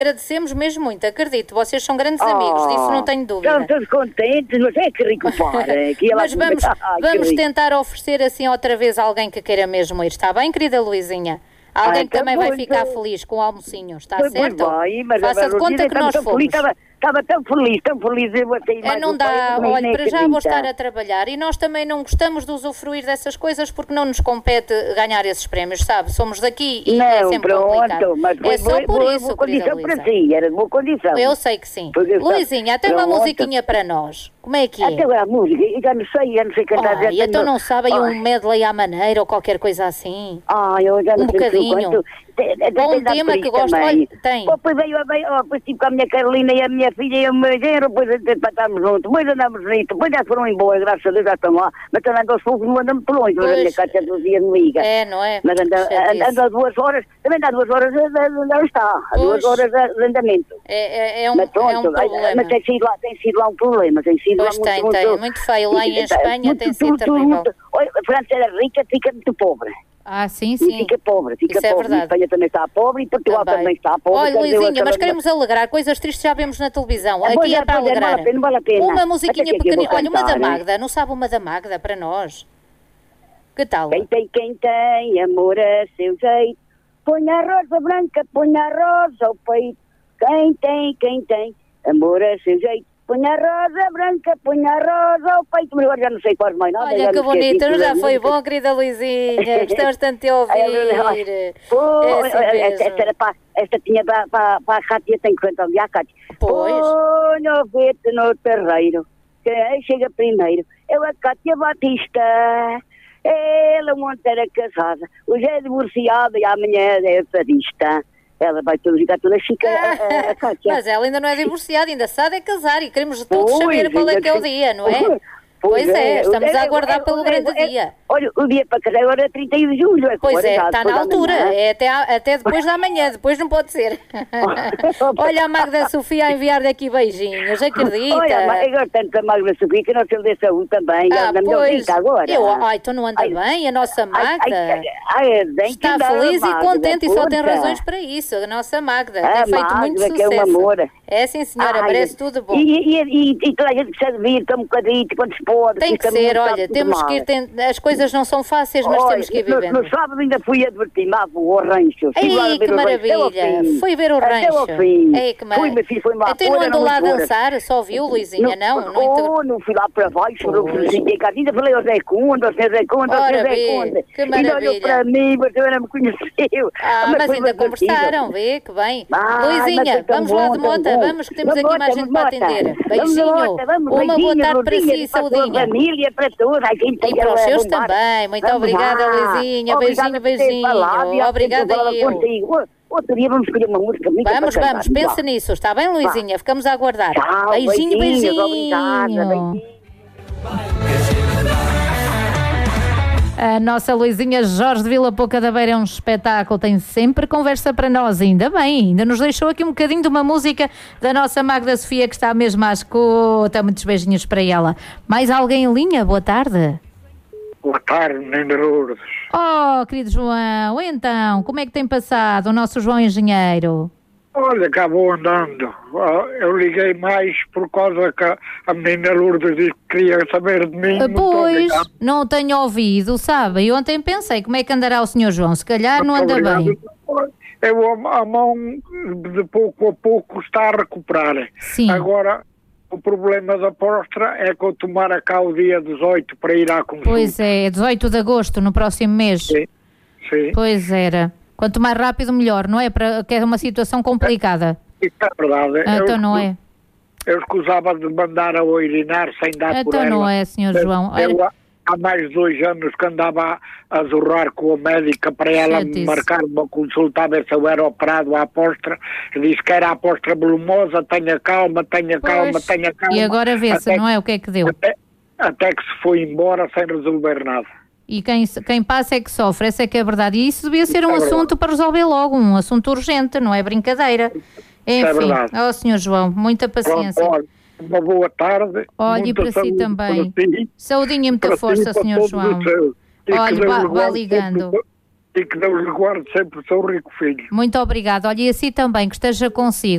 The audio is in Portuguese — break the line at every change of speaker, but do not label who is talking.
Agradecemos mesmo muito, acredito. Vocês são grandes amigos, disso não tenho dúvida.
Estão todos contentes, mas é que rico para.
Mas vamos tentar oferecer assim outra vez alguém que queira mesmo ir. Está bem, querida Luizinha? Alguém que também vai ficar feliz com o almocinho, está certo? Faça de conta que nós fomos.
Estava tão feliz, eu vou sair mais
não dá, olha, para já vou estar a trabalhar e nós também não gostamos de usufruir dessas coisas porque não nos compete ganhar esses prémios, sabe? Somos daqui e é sempre complicado.
Mas
é só por isso, querida Luísa.
Para si, era de boa condição.
Eu sei que sim. Luizinha, até uma musiquinha para nós. Como é que é?
Até agora a música, eu já não sei cantar.
E então não sabem um medley à maneira ou qualquer coisa assim?
Eu já não sei
bocadinho. Ou um tema que gosto, olha, tem.
Depois depois tive com a minha Carolina e a minha filha e o meu genro, depois estarmos juntos, depois andamos juntos, depois já foram embora, graças a Deus já estão lá, mas também andam aos poucos, não andam muito longe, mas a minha casa dos dias me liga.
Não é?
Mas anda 2 horas, também dá 2 horas, não está, 2 horas de andamento.
É um problema.
Mas tem sido lá um problema, tem sido
pois
lá
muito feio, lá em Espanha tem sido terrível.
Olha, a França era rica, fica muito pobre.
Sim.
E fica pobre.
É verdade.
A Espanha também está pobre e Portugal também está pobre.
Olha, Luizinha, mas queremos alegrar. Coisas tristes já vemos na televisão. Aqui é para alegrar.
Não vale a pena.
Uma musiquinha pequenina. Olha, uma da Magda. Não sabe uma da Magda para nós? Que tal?
Quem tem amor a seu jeito, põe a rosa branca, põe a rosa ao peito. Quem tem amor a seu jeito, põe a rosa branca, põe a rosa ao peito. Mas agora já não sei quase mais nada.
Olha que bonito, já foi bom, querida Luizinha. Gostamos tanto de te ouvir.
Esta tinha para a Cátia, tem que cantar ali à Cátia.
Pois.
Põe o vete no terreiro, quem chega primeiro é a Cátia Batista. Ela ontem era casada, hoje é divorciada e amanhã é fadista. Ela vai ficar toda chica, a Cátia.
Mas ela ainda não é divorciada, ainda sabe é casar e queremos todos saber qual é que é o dia, não é? Pois é, estamos a aguardar pelo grande dia.
Olha, o dia para casar agora é 31 de julho.
Pois é, está na altura, é até depois da manhã, depois não pode ser. Olha a Magda Sofia a enviar daqui beijinhos, acredita?
Olha, eu gosto tanto da Magda Sofia que nós temos de saúde também, ela melhor fica agora.
Então não anda bem a nossa Magda? Está feliz e contente e só tem razões para isso, a nossa Magda. Tem feito muito sucesso.
Que é um amor.
É sim senhora, merece tudo bom.
E toda a gente precisa de vir, tão um bocadinho, quando se pode.
Tem que ser, olha, temos que ir, as coisas não são fáceis, mas temos que ir vivendo.
No sábado ainda fui advertir-me o rancho.
Ei, que maravilha! Foi ver o rancho. Ei, que maravilha. Até não andou lá a dançar, só viu, Luizinha, não?
Não fui lá para baixo, não fiquei cá, ainda falei ao Zé Cunda, ao Zé Cunda, ao Zé Cunda.
Que maravilha.
Ainda olhou para mim, mas eu não me conheceu.
Mas ainda conversaram, vê, que bem. Luizinha, vamos lá de mota, vamos que temos aqui mais gente para atender. Beijinho, uma boa tarde para si, saudinha.
Família, para todos.
E para os seus também. Muito obrigada, Luizinha. Beijinho. Obrigada eu.
Outro dia vamos escolher uma música.
Vamos. Pensa nisso. Está bem, Luizinha? Ficamos a aguardar.
Tchau,
beijinho.
Obrigada.
A nossa Luizinha Jorge de Vila Pouca da Beira é um espetáculo, tem sempre conversa para nós, ainda bem, ainda nos deixou aqui um bocadinho de uma música da nossa Magda Sofia que está mesmo à escuta, muitos beijinhos para ela. Mais alguém em linha? Boa tarde.
Boa tarde, menina Lourdes.
Oh, querido João, então, como é que tem passado o nosso João Engenheiro?
Olha, cá vou andando. Eu liguei mais por causa que a menina Lourdes disse que queria saber de mim.
Pois, não tenho ouvido, sabe? E ontem pensei, como é que andará o senhor João? Se calhar não anda bem.
A mão, de pouco a pouco, está a recuperar.
Sim.
Agora, o problema da postra é que eu tomara cá o dia 18 para ir à consulta.
Pois é, 18 de agosto, no próximo mês.
Sim.
Pois era. Quanto mais rápido, melhor, não é? Que é uma situação complicada.
Isso é verdade.
Então não é?
Eu escusava de mandar a urinar sem dar por ela.
Então não é, senhor João.
Há mais de 2 anos que andava a zurrar com a médica para ela me marcar uma consulta a ver se eu era operado à postra. Disse que era a postra volumosa, tenha calma.
E agora vê-se, não é? O que é que deu?
Até que se foi embora sem resolver nada.
E quem passa é que sofre, essa é que é a verdade. E isso devia ser um assunto para resolver logo, um assunto urgente, não é brincadeira. Enfim, Sr. João, muita paciência.
Pronto, uma boa tarde.
Olha, e para si também. Saudinha e muita força, Sr. João. Olha, vá ligando.
E que Deus lhe guarde sempre o seu rico filho.
Muito obrigado. Olha, e assim também, que esteja consigo.